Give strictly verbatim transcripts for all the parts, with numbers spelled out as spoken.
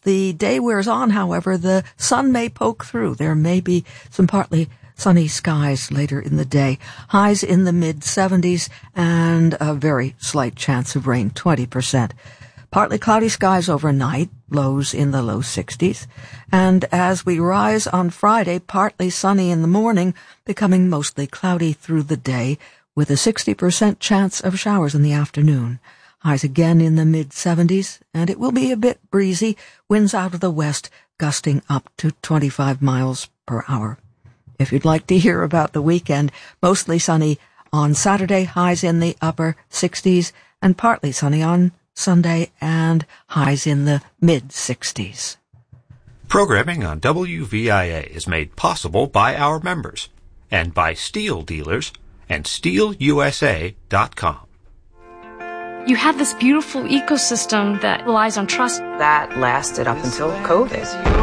the day wears on, however, the sun may poke through. There may be some partly sunny skies later in the day. Highs in the mid seventies and a very slight chance of rain, twenty percent. Partly cloudy skies overnight, lows in the low sixties. And as we rise on Friday, partly sunny in the morning, becoming mostly cloudy through the day, with a sixty percent chance of showers in the afternoon. Highs again in the mid seventies, and it will be a bit breezy, winds out of the west gusting up to twenty-five miles per hour. If you'd like to hear about the weekend, mostly sunny on Saturday, highs in the upper sixties, and partly sunny on Sunday, and highs in the mid sixties. Programming on W V I A is made possible by our members and by steel dealers and steel U S A dot com. You have this beautiful ecosystem that relies on trust. That lasted up until COVID.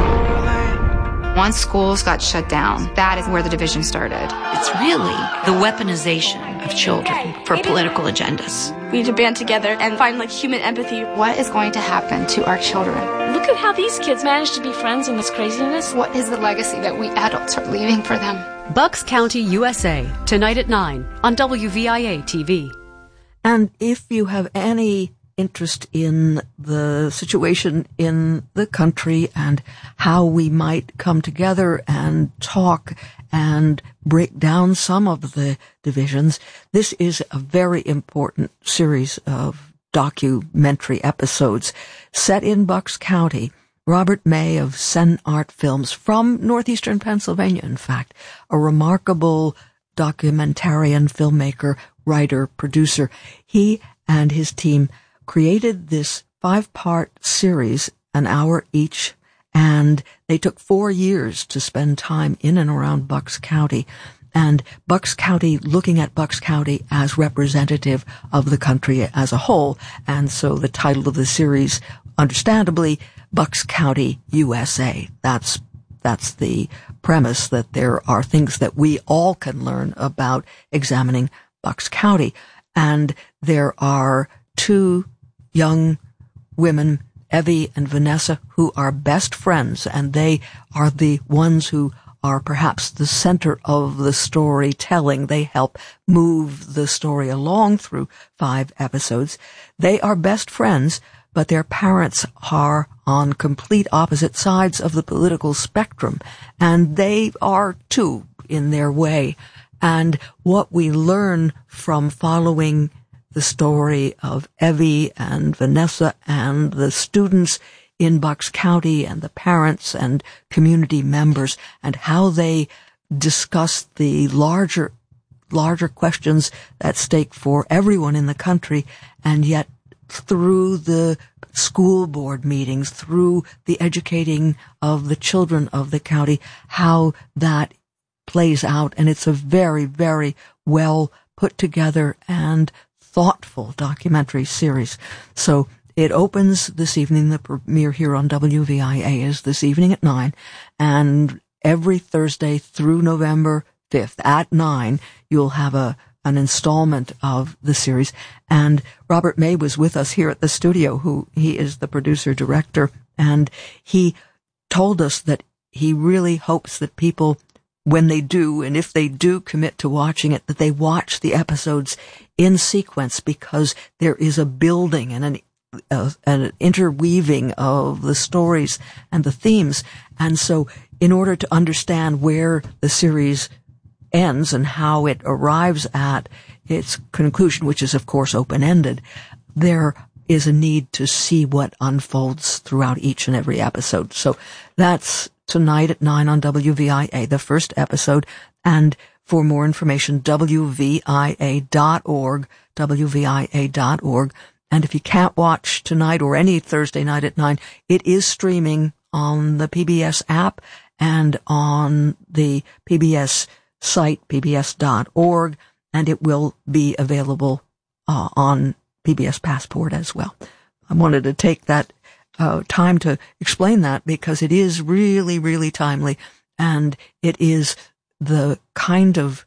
Once schools got shut down, that is where the division started. It's really the weaponization of children for political agendas. We need to band together and find like human empathy. What is going to happen to our children? Look at how these kids manage to be friends in this craziness. What is the legacy that we adults are leaving for them? Bucks County, U S A, tonight at nine on W V I A T V. And if you have any interest in the situation in the country and how we might come together and talk and break down some of the divisions, this is a very important series of documentary episodes set in Bucks County. Robert May of Sen Art Films, from northeastern Pennsylvania, in fact, a remarkable documentarian, filmmaker, writer, producer. He and his team created this five-part series, an hour each, and they took four years to spend time in and around Bucks County, and Bucks County, looking at Bucks County as representative of the country as a whole. And so the title of the series, understandably, Bucks County, U S A. That's That's the premise, that there are things that we all can learn about examining Bucks County. And there are two young women, Evie and Vanessa, who are best friends, and they are the ones who are perhaps the center of the storytelling. They help move the story along through five episodes. They are best friends, but their parents are on complete opposite sides of the political spectrum, and they are too in their way. And what we learn from following the story of Evie and Vanessa and the students in Bucks County and the parents and community members, and how they discuss the larger, larger questions at stake for everyone in the country, and yet through the school board meetings, through the educating of the children of the county, how that plays out. And it's a very, very well put together and thoughtful documentary series. So it opens this evening. The premiere here on W V I A is this evening at nine, and every Thursday through November fifth at nine, you'll have a an installment of the series. And Robert May was with us here at the studio, who he is the producer director, and he told us that he really hopes that people, when they do, and if they do commit to watching it, that they watch the episodes in sequence, because there is a building and an, uh, an interweaving of the stories and the themes. And so in order to understand where the series ends and how it arrives at its conclusion, which is of course open-ended, there is a need to see what unfolds throughout each and every episode. So that's tonight at nine on W V I A, the first episode. And for more information, W V I A dot org, W V I A dot org. And if you can't watch tonight or any Thursday night at nine, it is streaming on the P B S app and on the P B S site, P B S dot org, and it will be available uh, on P B S Passport as well. I wanted to take that uh, time to explain that, because it is really, really timely, and it is the kind of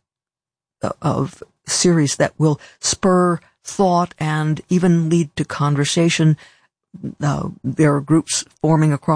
of series that will spur thought and even lead to conversation. Uh, there are groups forming across